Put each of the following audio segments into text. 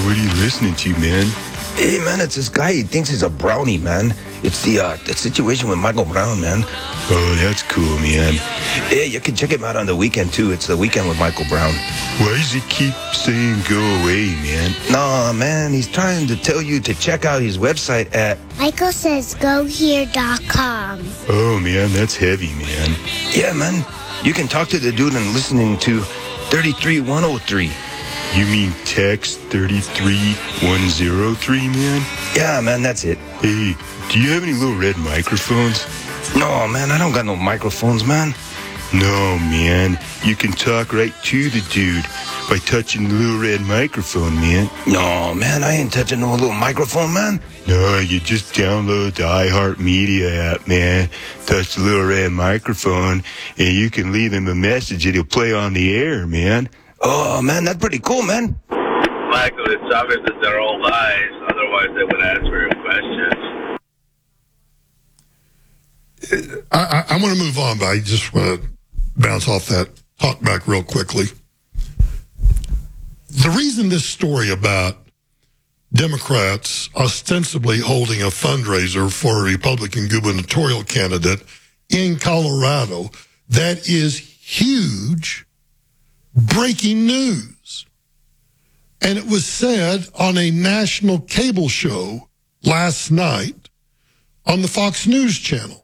what are you listening to, man? Hey, man, it's this guy. He thinks he's a brownie, man. It's the situation with Michael Brown, man. Oh, that's cool, man. Hey, you can check him out on the weekend, too. It's the weekend with Michael Brown. Why does he keep saying go away, man? Nah, man, he's trying to tell you to check out his website at... michaelsayesgohere.com. Oh, man, that's heavy, man. Yeah, man. You can talk to the dude and listening to 33103. You mean text 33103, man? Yeah, man, that's it. Hey, do you have any little red microphones? No, man, I don't got no microphones, man. No, man. You can talk right to the dude by touching the little red microphone, man. No, man, I ain't touching no little microphone, man. No, you just download the iHeartMedia app, man. Touch the little red microphone, and you can leave him a message. It'll play on the air, man. Oh, man, that's pretty cool, man. Michael, it's obvious that they're all lies. Otherwise, they would answer your questions. I want to move on, but I just want to bounce off that talk back real quickly. The reason this story about Democrats ostensibly holding a fundraiser for a Republican gubernatorial candidate in Colorado, that is huge breaking news. And it was said on a national cable show last night on the Fox News channel.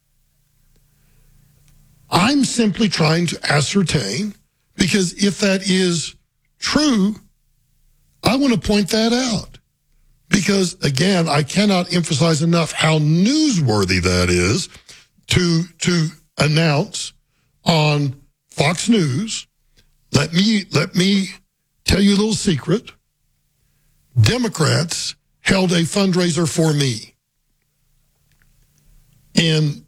I'm simply trying to ascertain, because if that is true, I want to point that out. Because, again, I cannot emphasize enough how newsworthy that is to announce on Fox News. Let me tell you a little secret. Democrats held a fundraiser for me. In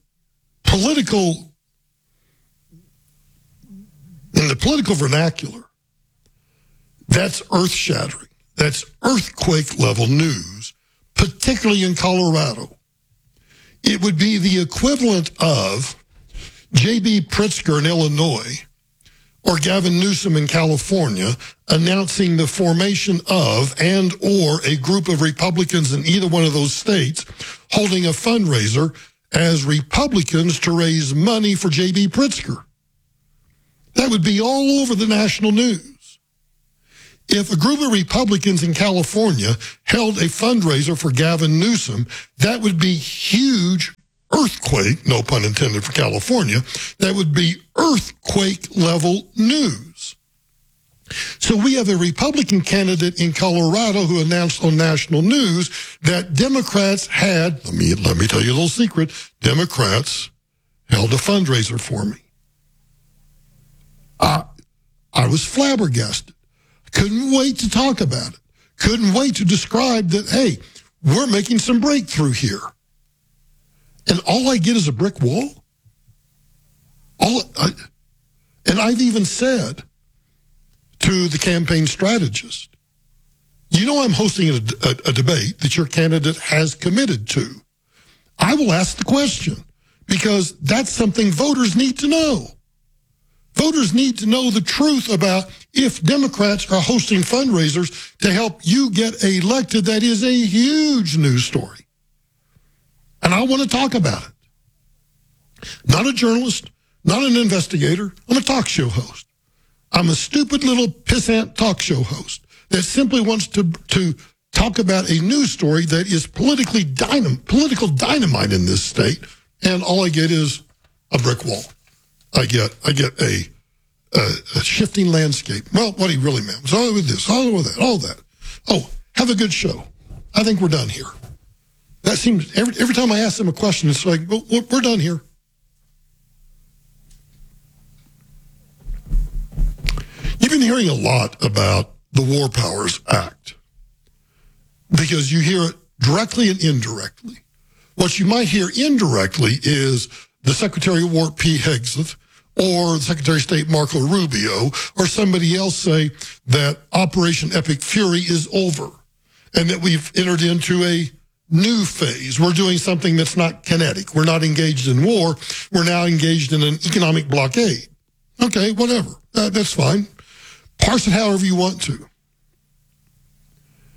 the political vernacular, that's earth-shattering. That's earthquake-level news, particularly in Colorado. It would be the equivalent of J.B. Pritzker in Illinois or Gavin Newsom in California announcing the formation of and or a group of Republicans in either one of those states holding a fundraiser as Republicans to raise money for J.B. Pritzker. That would be all over the national news. If a group of Republicans in California held a fundraiser for Gavin Newsom, that would be huge earthquake, no pun intended for California, that would be earthquake-level news. So we have a Republican candidate in Colorado who announced on national news that Democrats had, let me tell you a little secret, Democrats held a fundraiser for me. I was flabbergasted. Couldn't wait to talk about it. Couldn't wait to describe that, hey, we're making some breakthrough here. And all I get is a brick wall? And I've even said to the campaign strategist, you know I'm hosting a debate that your candidate has committed to. I will ask the question because that's something voters need to know. Voters need to know the truth about if Democrats are hosting fundraisers to help you get elected. That is a huge news story. And I want to talk about it. Not a journalist, not an investigator. I'm a talk show host. I'm a stupid little pissant talk show host that simply wants to talk about a news story that is political dynamite in this state. And all I get is a brick wall. I get a shifting landscape. Well, what he really meant was all with this, all with that, all that. Oh, have a good show. I think we're done here. That seems, every time I ask them a question, it's like, well, we're done here. You've been hearing a lot about the War Powers Act because you hear it directly and indirectly. What you might hear indirectly is the Secretary of War, Pete Hegseth, or the Secretary of State, Marco Rubio, or somebody else say that Operation Epic Fury is over and that we've entered into a new phase. We're doing something that's not kinetic. We're not engaged in war. We're now engaged in an economic blockade. Okay, whatever. That's fine. Parse it however you want to.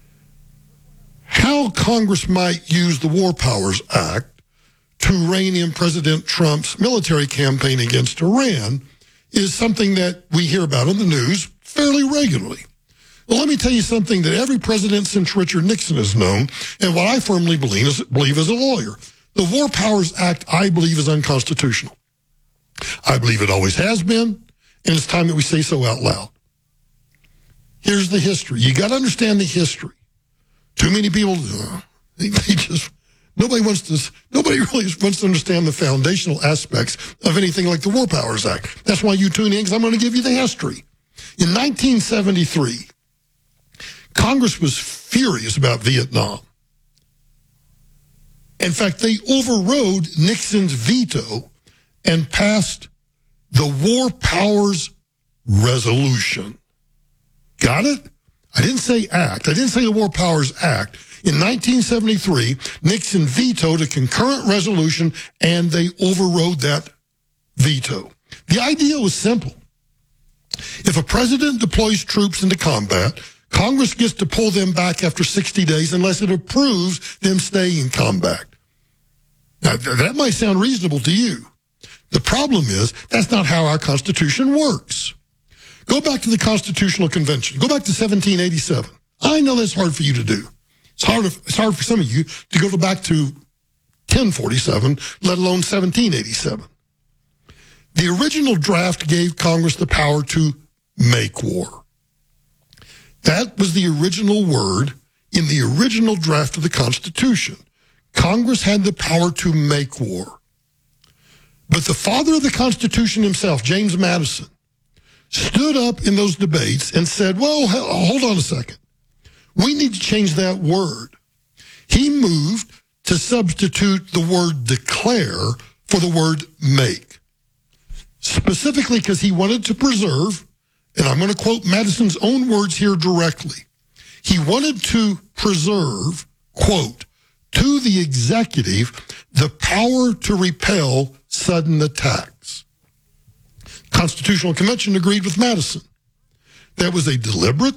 how Congress might use the War Powers Act to rein in President Trump's military campaign against Iran is something that we hear about in the news fairly regularly. Well, let me tell you something that every president since Richard Nixon has known, and what I firmly believe as a lawyer. The War Powers Act, I believe, is unconstitutional. I believe it always has been, and it's time that we say so out loud. Here's the history. You got to understand the history. Too many people, nobody really wants to understand the foundational aspects of anything like the War Powers Act. That's why you tune in, because I'm going to give you the history. In 1973, Congress was furious about Vietnam. In fact, they overrode Nixon's veto and passed the War Powers Resolution. Got it? I didn't say act. I didn't say the War Powers Act. In 1973, Nixon vetoed a concurrent resolution, and they overrode that veto. The idea was simple. If a president deploys troops into combat, Congress gets to pull them back after 60 days unless it approves them staying in combat. Now, that might sound reasonable to you. The problem is that's not how our Constitution works. Go back to the Constitutional Convention. Go back to 1787. I know that's hard for you to do. It's hard for some of you to go back to 1047, let alone 1787. The original draft gave Congress the power to make war. That was the original word in the original draft of the Constitution. Congress had the power to make war. But the father of the Constitution himself, James Madison, stood up in those debates and said, well, hold on a second. We need to change that word. He moved to substitute the word declare for the word make. Specifically because he wanted to preserve, and I'm going to quote Madison's own words here directly. He wanted to preserve, quote, to the executive, the power to repel sudden attacks. Constitutional Convention agreed with Madison. That was a deliberate,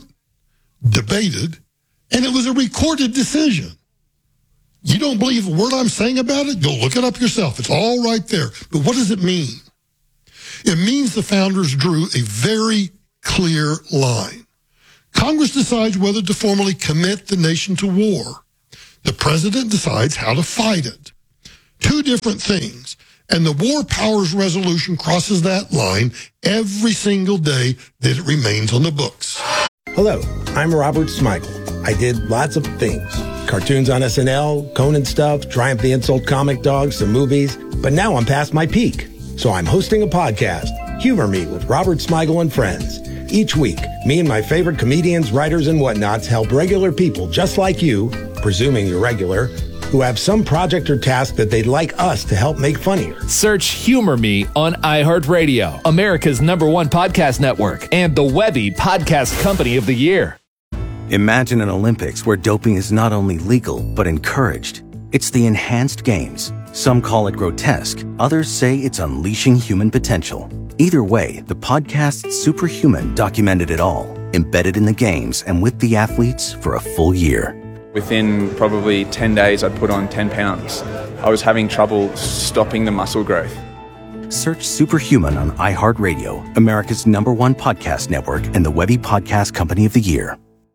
debated, and it was a recorded decision. You don't believe a word I'm saying about it? Go look it up yourself. It's all right there. But what does it mean? It means the founders drew a very clear line. Congress decides whether to formally commit the nation to war. The president decides how to fight it. Two different things. And the War Powers Resolution crosses that line every single day that it remains on the books. Hello, I'm Robert Smigel. I did lots of things. Cartoons on SNL, Conan stuff, Triumph the Insult Comic Dog, some movies. But now I'm past my peak. So I'm hosting a podcast, Humor Me with Robert Smigel and Friends. Each week, me and my favorite comedians, writers, and whatnots help regular people just like you, presuming you're regular, who have some project or task that they'd like us to help make funnier. Search Humor Me on iHeartRadio, America's #1 podcast network, and the Webby Podcast Company of the Year. Imagine an Olympics where doping is not only legal, but encouraged. It's the Enhanced Games. Some call it grotesque. Others say it's unleashing human potential. Either way, the podcast Superhuman documented it all, embedded in the games and with the athletes for a full year. Within probably 10 days, I'd put on 10 pounds. I was having trouble stopping the muscle growth. Search Superhuman on iHeartRadio, America's #1 podcast network, and the Webby Podcast Company of the Year.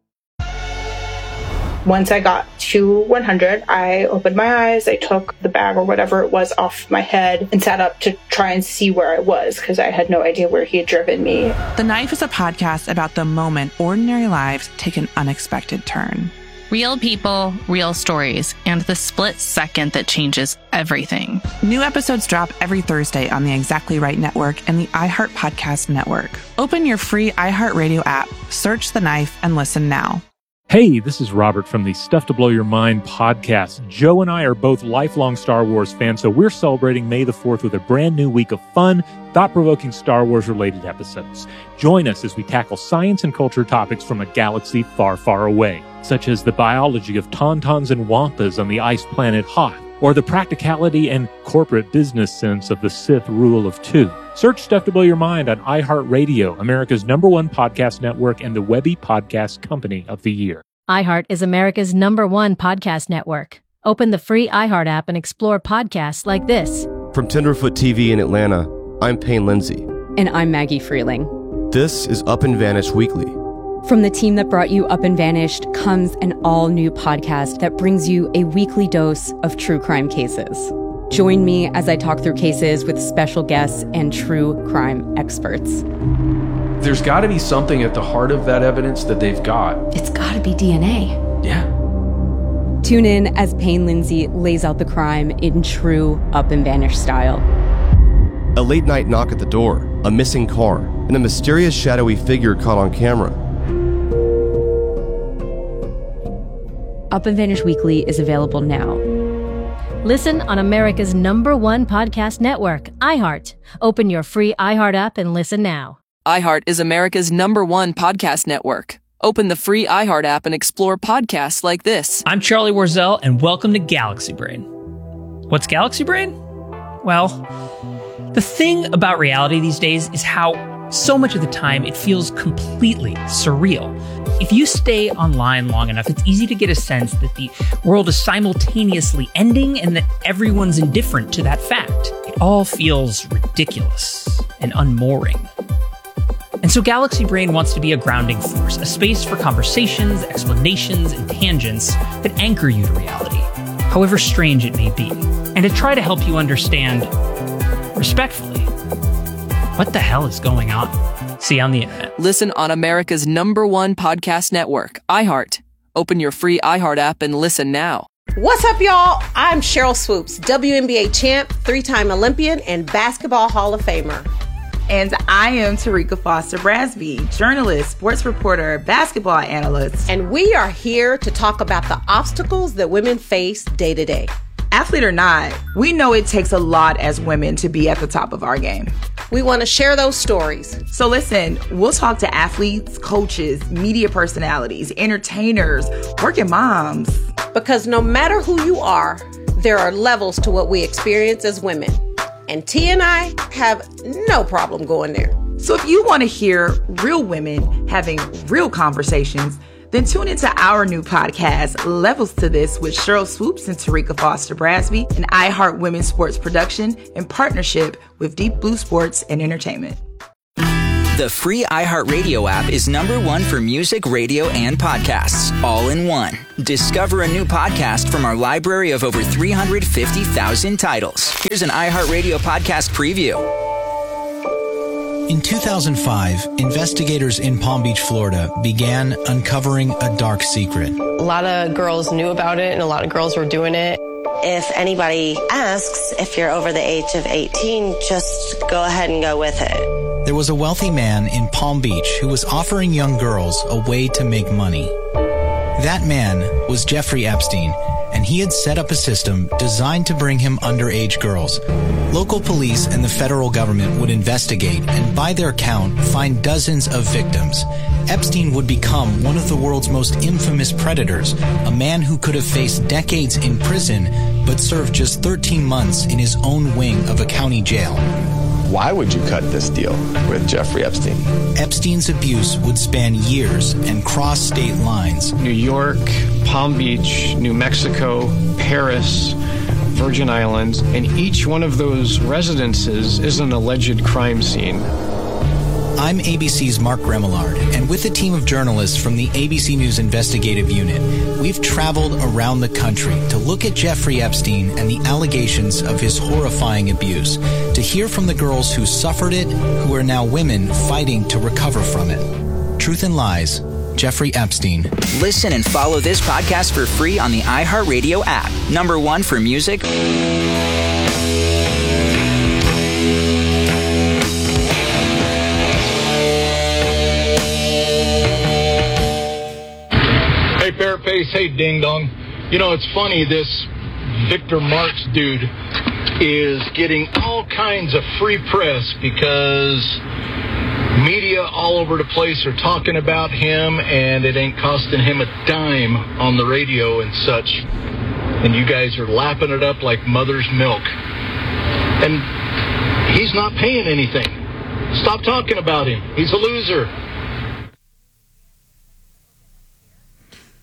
Once I got to 100, I opened my eyes, I took the bag or whatever it was off my head and sat up to try and see where I was because I had no idea where he had driven me. The Knife is a podcast about the moment ordinary lives take an unexpected turn. Real people, real stories, and the split second that changes everything. New episodes drop every Thursday on the Exactly Right Network and the iHeart Podcast Network. Open your free iHeartRadio app, search The Knife, and listen now. Hey, this is Robert from the Stuff to Blow Your Mind podcast. Joe and I are both lifelong Star Wars fans, so we're celebrating May the 4th with a brand new week of fun, thought-provoking Star Wars-related episodes. Join us as we tackle science and culture topics from a galaxy far, far away, such as the biology of tauntauns and wampas on the ice planet Hoth, or the practicality and corporate business sense of the Sith Rule of Two. Search Stuff to Blow Your Mind on iHeartRadio, America's #1 podcast network, and the Webby Podcast Company of the Year. iHeart is America's #1 podcast network. Open the free iHeart app and explore podcasts like this. From Tenderfoot TV in Atlanta, I'm Payne Lindsay. And I'm Maggie Freeling. This is Up and Vanished Weekly. From the team that brought you Up and Vanished comes an all-new podcast that brings you a weekly dose of true crime cases. Join me as I talk through cases with special guests and true crime experts. There's got to be something at the heart of that evidence that they've got. It's got to be DNA. Yeah. Tune in as Payne Lindsay lays out the crime in true Up and Vanished style. A late-night knock at the door, a missing car, and a mysterious shadowy figure caught on camera. Up and Vanished Weekly is available now. Listen on America's #1 podcast network, iHeart. Open your free iHeart app and listen now. iHeart is America's #1 podcast network. Open the free iHeart app and explore podcasts like this. I'm Charlie Warzel, and welcome to Galaxy Brain. What's Galaxy Brain? Well, the thing about reality these days is how so much of the time it feels completely surreal. If you stay online long enough, it's easy to get a sense that the world is simultaneously ending and that everyone's indifferent to that fact. It all feels ridiculous and unmooring. And so Galaxy Brain wants to be a grounding force, a space for conversations, explanations, and tangents that anchor you to reality, however strange it may be, and to try to help you understand, respectfully, what the hell is going on? See you on the internet. Listen on America's #1 podcast network, iHeart. Open your free iHeart app and listen now. What's up, y'all? I'm Cheryl Swoops, WNBA champ, 3-time Olympian, and Basketball Hall of Famer. And I am Tarika Foster Brasby, journalist, sports reporter, basketball analyst. And we are here to talk about the obstacles that women face day to day. Athlete or not, we know it takes a lot as women to be at the top of our game. We want to share those stories. So listen, we'll talk to athletes, coaches, media personalities, entertainers, working moms. Because no matter who you are, there are levels to what we experience as women. And T and I have no problem going there. So if you want to hear real women having real conversations, then tune into our new podcast, Levels to This, with Cheryl Swoops and Tarika Foster Brasby, an iHeart Women's Sports production in partnership with Deep Blue Sports and Entertainment. The free iHeartRadio app is #1 for music, radio, and podcasts, all in one. Discover a new podcast from our library of over 350,000 titles. Here's an iHeartRadio podcast preview. In 2005, investigators in Palm Beach, Florida, began uncovering a dark secret. A lot of girls knew about it, and a lot of girls were doing it. If anybody asks if you're over the age of 18, just go ahead and go with it. There was a wealthy man in Palm Beach who was offering young girls a way to make money. That man was Jeffrey Epstein, and he had set up a system designed to bring him underage girls. Local police and the federal government would investigate and, by their count, find dozens of victims. Epstein would become one of the world's most infamous predators, a man who could have faced decades in prison but served just 13 months in his own wing of a county jail. Why would you cut this deal with Jeffrey Epstein? Epstein's abuse would span years and cross state lines. New York, Palm Beach, New Mexico, Paris, Virgin Islands, and each one of those residences is an alleged crime scene. I'm ABC's Mark Remillard, and with a team of journalists from the ABC News Investigative Unit, we've traveled around the country to look at Jeffrey Epstein and the allegations of his horrifying abuse, to hear from the girls who suffered it, who are now women fighting to recover from it. Truth and Lies, Jeffrey Epstein. Listen and follow this podcast for free on the iHeartRadio app. #1 for music. Hey, Fairface. Hey, Ding Dong. You know, it's funny, this Victor Marx dude is getting all kinds of free press because media all over the place are talking about him, and it ain't costing him a dime on the radio and such. And you guys are lapping it up like mother's milk. And he's not paying anything. Stop talking about him. He's a loser.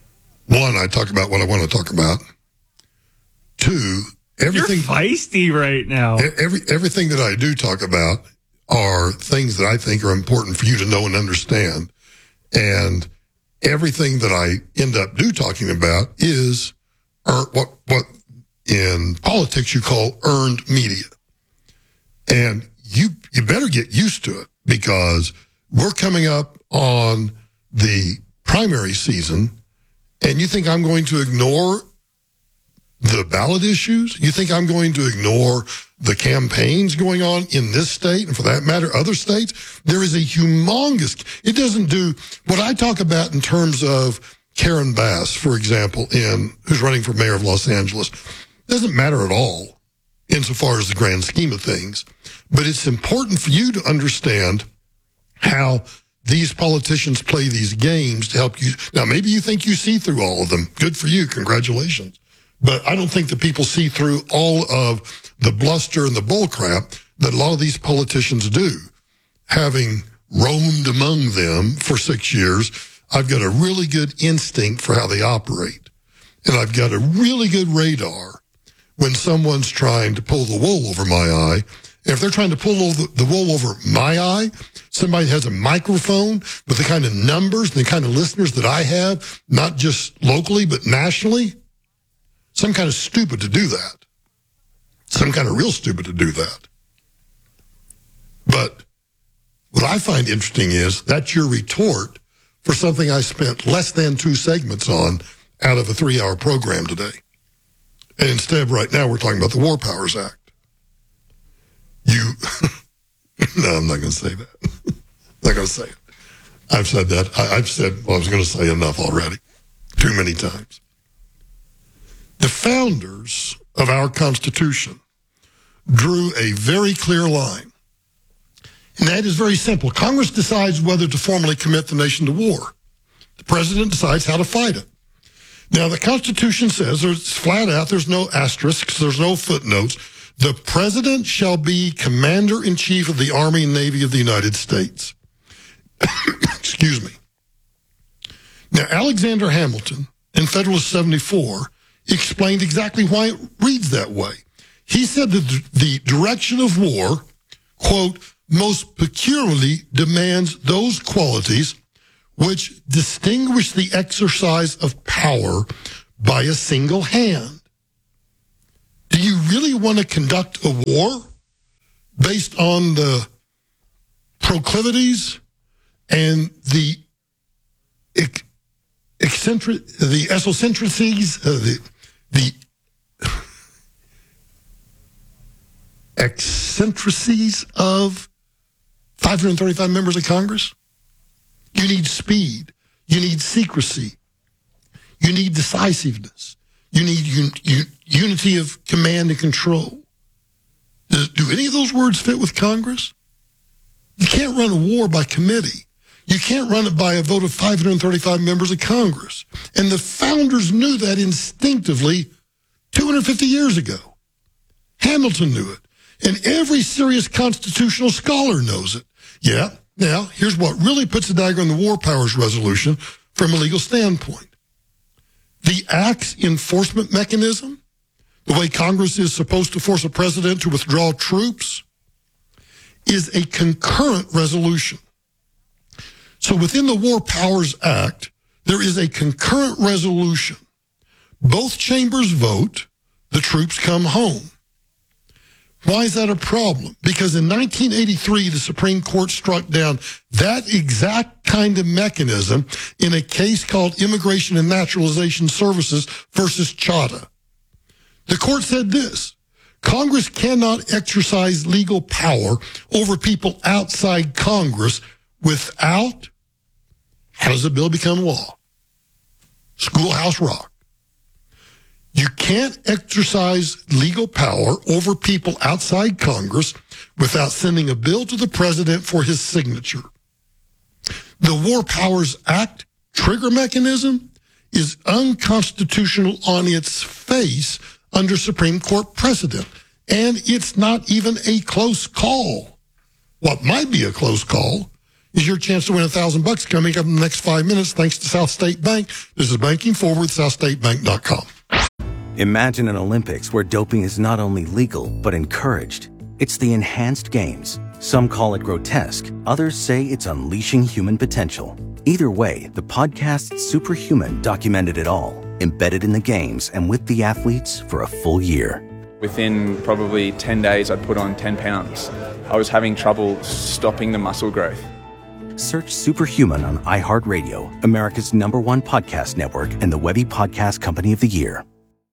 One, I talk about what I want to talk about. Two, everything. You're feisty right now. Everything that I do talk about are things that I think are important for you to know and understand. And everything that I end up talking about is what in politics you call earned media. And you better get used to it, because we're coming up on the primary season, and you think I'm going to ignore the ballot issues? You think I'm going to ignore the campaigns going on in this state, and for that matter, other states? There is a humongous, it doesn't do what I talk about in terms of Karen Bass, for example, who's running for mayor of Los Angeles. Doesn't matter at all insofar as the grand scheme of things. But it's important for you to understand how these politicians play these games to help you. Now, maybe you think you see through all of them. Good for you. Congratulations. But I don't think that people see through all of the bluster and the bullcrap that a lot of these politicians do. Having roamed among them for 6 years, I've got a really good instinct for how they operate. And I've got a really good radar when someone's trying to pull the wool over my eye. If they're trying to pull the wool over my eye, somebody has a microphone with the kind of numbers and the kind of listeners that I have, not just locally, but nationally, some kind of stupid to do that. Some kind of real stupid to do that. But what I find interesting is that's your retort for something I spent less than 2 segments on out of a 3-hour program today. And instead, right now, we're talking about the War Powers Act. No, I'm not going to say that. I'm not going to say it. I've said that. I've said what I was going to say enough already. Too many times. The founders of our Constitution drew a very clear line. And that is very simple. Congress decides whether to formally commit the nation to war. The president decides how to fight it. Now, the Constitution says, it's flat out, there's no asterisks, there's no footnotes. The president shall be commander-in-chief of the Army and Navy of the United States. Excuse me. Now, Alexander Hamilton, in Federalist 74, explained exactly why it reads that way. He said that the direction of war, quote, most peculiarly demands those qualities which distinguish the exercise of power by a single hand. Do you really want to conduct a war based on the proclivities and the eccentricities, the eccentricities of 535 members of Congress? You need speed. You need secrecy. You need decisiveness. You need unity of command and control. Do any of those words fit with Congress? You can't run a war by committee. You can't run it by a vote of 535 members of Congress. And the founders knew that instinctively 250 years ago. Hamilton knew it. And every serious constitutional scholar knows it. Yeah, now, here's what really puts a dagger in the War Powers Resolution from a legal standpoint. The Act's enforcement mechanism, the way Congress is supposed to force a president to withdraw troops, is a concurrent resolution. So within the War Powers Act, there is a concurrent resolution. Both chambers vote, the troops come home. Why is that a problem? Because in 1983, the Supreme Court struck down that exact kind of mechanism in a case called Immigration and Naturalization Services versus Chadha. The court said this: Congress cannot exercise legal power over people outside Congress without, how does the bill become law? Schoolhouse Rock. You can't exercise legal power over people outside Congress without sending a bill to the president for his signature. The War Powers Act trigger mechanism is unconstitutional on its face under Supreme Court precedent, and it's not even a close call. What might be a close call is your chance to win $1,000 coming up in the next 5 minutes thanks to South State Bank. This is Banking Forward, SouthStateBank.com. Imagine an Olympics where doping is not only legal, but encouraged. It's the enhanced games. Some call it grotesque. Others say it's unleashing human potential. Either way, the podcast Superhuman documented it all, embedded in the games and with the athletes for a full year. Within probably 10 days, I'd put on 10 pounds. I was having trouble stopping the muscle growth. Search Superhuman on iHeartRadio, America's #1 podcast network and the Webby Podcast Company of the Year.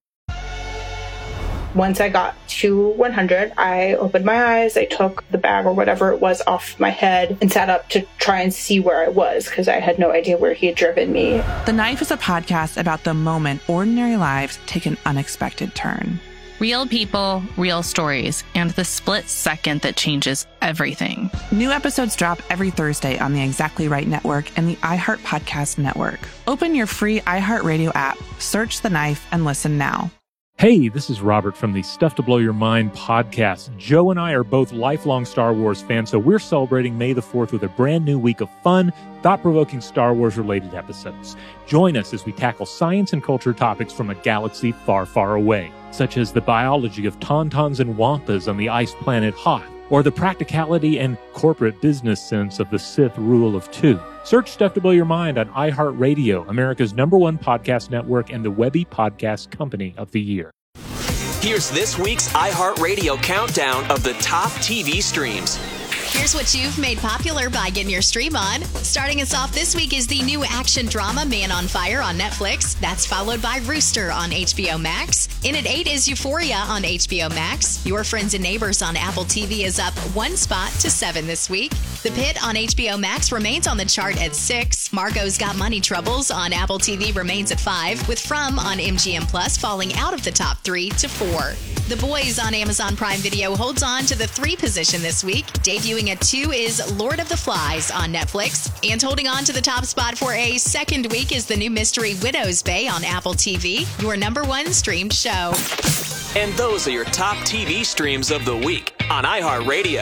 Once I got to 100, I opened my eyes, I took the bag or whatever it was off my head and sat up to try and see where I was because I had no idea where he had driven me. The Knife is a podcast about the moment ordinary lives take an unexpected turn. Real people, real stories, and the split second that changes everything. New episodes drop every Thursday on the Exactly Right Network and the iHeart Podcast Network. Open your free iHeartRadio app, search The Knife, and listen now. Hey, this is Robert from the Stuff to Blow Your Mind podcast. Joe and I are both lifelong Star Wars fans, so we're celebrating May the 4th with a brand new week of fun, thought-provoking Star Wars-related episodes. Join us as we tackle science and culture topics from a galaxy far, far away, such as the biology of tauntauns and wampas on the ice planet Hoth, or the practicality and corporate business sense of the Sith rule of two. Search Stuff to Blow Your Mind on iHeartRadio, America's #1 podcast network and the Webby Podcast Company of the Year. Here's this week's iHeartRadio countdown of the top TV streams. Here's what you've made popular by getting your stream on. Starting us off this week is the new action drama Man on Fire on Netflix. That's followed by Rooster on HBO Max. In at 8 is Euphoria on HBO Max. Your Friends and Neighbors on Apple TV is up 1 spot to 7 this week. The Pit on HBO Max remains on the chart at 6. Margot's Got Money Troubles on Apple TV remains at 5, with From on MGM Plus falling out of the top 3 to 4. The Boys on Amazon Prime Video holds on to the 3 position this week. Debuting at 2 is Lord of the Flies on Netflix. And holding on to the top spot for a second week is the new mystery Widow's Bay on Apple TV, your #1 streamed show. And those are your top TV streams of the week on iHeartRadio.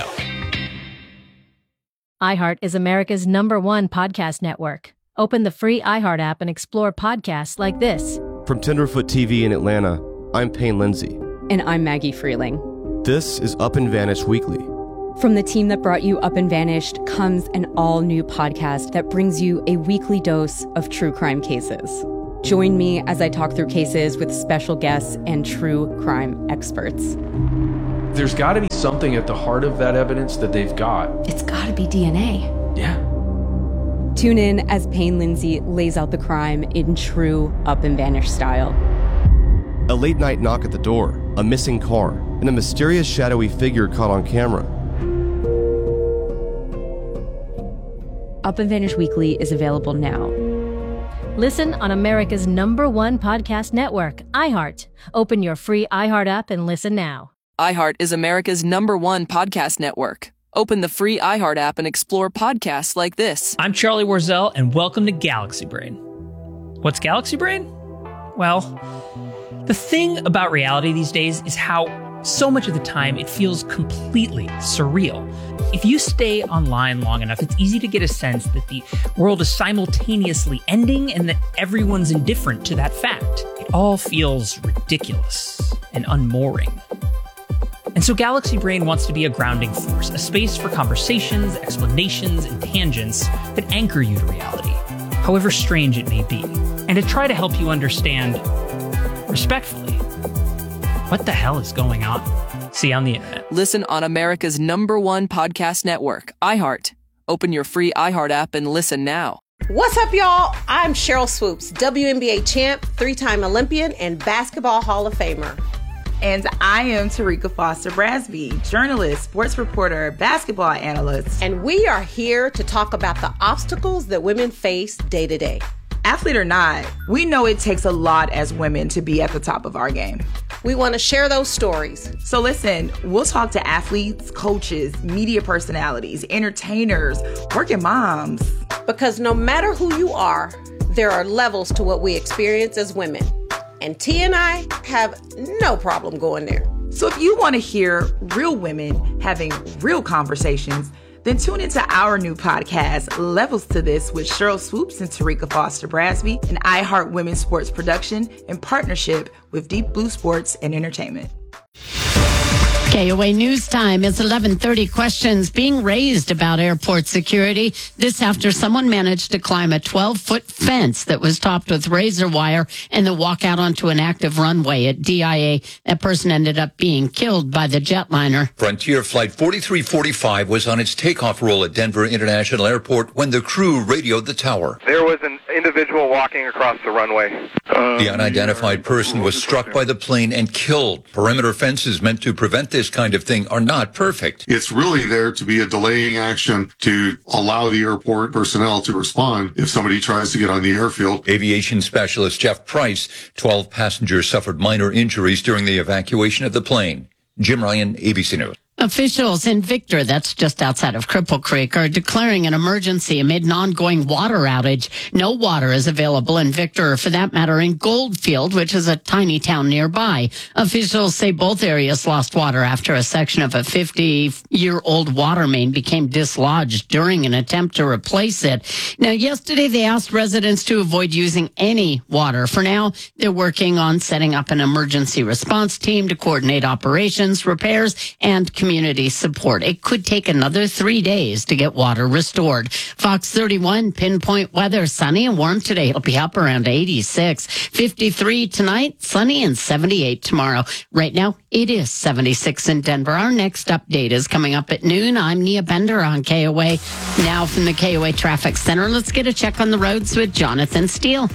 iHeart is America's #1 podcast network. Open the free iHeart app and explore podcasts like this. From Tenderfoot TV in Atlanta, I'm Payne Lindsay. And I'm Maggie Freeling. This is Up and Vanished Weekly. From the team that brought you Up and Vanished comes an all-new podcast that brings you a weekly dose of true crime cases. Join me as I talk through cases with special guests and true crime experts. There's got to be something at the heart of that evidence that they've got. It's got to be DNA. Yeah. Tune in as Payne Lindsay lays out the crime in true Up and Vanished style. A late-night knock at the door, a missing car, and a mysterious shadowy figure caught on camera. Up and Vanished Weekly is available now. Listen on America's #1 podcast network, iHeart. Open your free iHeart app and listen now. iHeart is America's #1 podcast network. Open the free iHeart app and explore podcasts like this. I'm Charlie Warzel, and welcome to Galaxy Brain. What's Galaxy Brain? Well, the thing about reality these days is how so much of the time it feels completely surreal. If you stay online long enough, it's easy to get a sense that the world is simultaneously ending and that everyone's indifferent to that fact. It all feels ridiculous and unmooring. And so Galaxy Brain wants to be a grounding force, a space for conversations, explanations, and tangents that anchor you to reality, however strange it may be, and to try to help you understand, respectfully, what the hell is going on? See you on the internet. Listen on America's #1 podcast network, iHeart. Open your free iHeart app and listen now. What's up, y'all? I'm Cheryl Swoops, WNBA champ, 3-time Olympian, and Basketball Hall of Famer. And I am Tarika Foster Brasby, journalist, sports reporter, basketball analyst. And we are here to talk about the obstacles that women face day to day. Athlete or not, we know it takes a lot as women to be at the top of our game. We want to share those stories. So listen, we'll talk to athletes, coaches, media personalities, entertainers, working moms. Because no matter who you are, there are levels to what we experience as women. And T and I have no problem going there. So if you want to hear real women having real conversations, then tune into our new podcast, Levels to This, with Cheryl Swoops and Tarika Foster Brasby, an iHeart Women's Sports production in partnership with Deep Blue Sports and Entertainment. KOA News Time is 11:30. Questions being raised about airport security. This after someone managed to climb a 12-foot fence that was topped with razor wire and then walk out onto an active runway at DIA. That person ended up being killed by the jetliner. Frontier Flight 4345 was on its takeoff roll at Denver International Airport when the crew radioed the tower. There was an individual walking across the runway. The unidentified person was struck by the plane and killed. Perimeter fences meant to prevent this kind of thing are not perfect. It's really there to be a delaying action to allow the airport personnel to respond if somebody tries to get on the airfield. Aviation specialist Jeff Price, 12 passengers suffered minor injuries during the evacuation of the plane. Jim Ryan, ABC News. Officials in Victor, that's just outside of Cripple Creek, are declaring an emergency amid an ongoing water outage. No water is available in Victor, or for that matter in Goldfield, which is a tiny town nearby. Officials say both areas lost water after a section of a 50-year-old water main became dislodged during an attempt to replace it. Now, yesterday they asked residents to avoid using any water. For now, they're working on setting up an emergency response team to coordinate operations, repairs, and community support. It could take another 3 days to get water restored. Fox 31 pinpoint weather, sunny and warm today. It'll be up around 86. 53 tonight, sunny and 78 tomorrow. Right now, it is 76 in Denver. Our next update is coming up at noon. I'm Nia Bender on KOA. Now from the KOA Traffic Center, let's get a check on the roads with Jonathan Steele.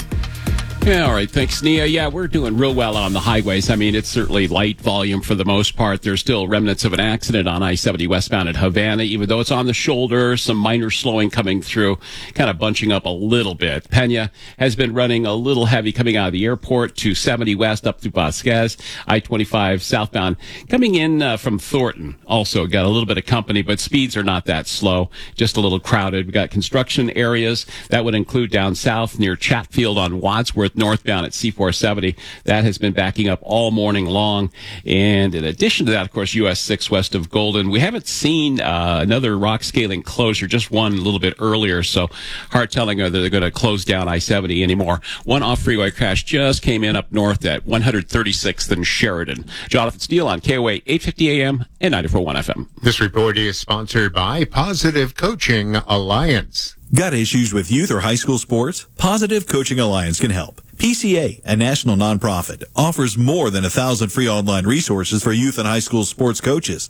Yeah, all right. Thanks, Nia. Yeah, we're doing real well on the highways. I mean, it's certainly light volume for the most part. There's still remnants of an accident on I-70 westbound at Havana, even though it's on the shoulder. Some minor slowing coming through, kind of bunching up a little bit. Pena has been running a little heavy coming out of the airport to 70 west up through Vasquez. I-25 southbound coming in from Thornton. Also got a little bit of company, but speeds are not that slow. Just a little crowded. We got construction areas. That would include down south near Chatfield on Wadsworth, northbound at C470. That has been backing up all morning long. And in addition to that, of course, US 6 west of Golden. We haven't seen another rock scaling closure, just one a little bit earlier. So hard telling whether they're going to close down I-70 anymore. One off-freeway crash just came in up north at 136th and Sheridan. Jonathan Steele on KOA 850 AM and 94.1 FM. This report is sponsored by Positive Coaching Alliance. Got issues with youth or high school sports? Positive Coaching Alliance can help. PCA, a national nonprofit, offers more than 1,000 free online resources for youth and high school sports coaches.